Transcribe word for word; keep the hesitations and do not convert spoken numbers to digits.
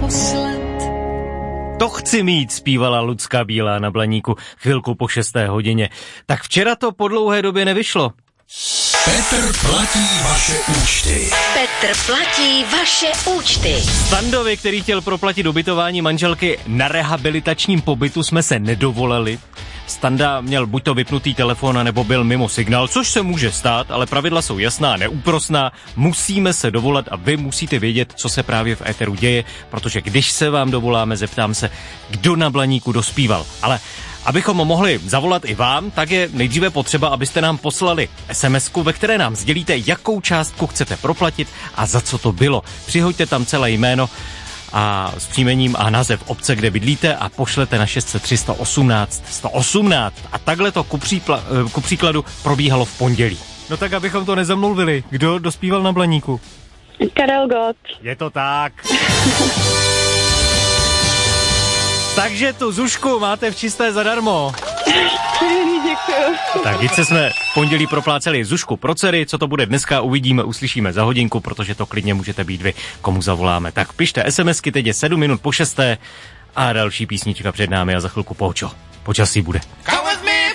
naposled. To chci mít, zpívala Lucka Bílá na Blaníku chvilku po šesté hodině. Tak včera to po dlouhé době nevyšlo. Petr platí vaše účty. Petr platí vaše účty. Standovi, který chtěl proplatit ubytování manželky na rehabilitačním pobytu, jsme se nedovolili. Standa měl buď to vypnutý telefon, nebo byl mimo signál, což se může stát, ale pravidla jsou jasná, neúprosná. Musíme se dovolat a vy musíte vědět, co se právě v éteru děje, protože když se vám dovoláme, zeptám se, kdo na Blaníku dospíval. Ale abychom mohli zavolat i vám, tak je nejdříve potřeba, abyste nám poslali es em esku, ve které nám sdělíte, jakou částku chcete proplatit a za co to bylo. Přihoďte tam celé jméno a s příjmením a název obce, kde bydlíte a pošlete na šest set tři sto osmnáct sto osmnáct. A takhle to ku, přípla, ku příkladu probíhalo v pondělí. No tak, abychom to nezamluvili, kdo dospíval na Blaníku? Karel Gott. Je to tak. Takže tu Zušku máte v čisté zadarmo. Děkuju. Tak více jsme v pondělí propláceli Zušku pro dcery, co to bude dneska, uvidíme, uslyšíme za hodinku, protože to klidně můžete být vy, komu zavoláme. Tak pište SMSky, teď je sedm minut po šesté a další písnička před námi a za chvilku Póčo. Počasí bude.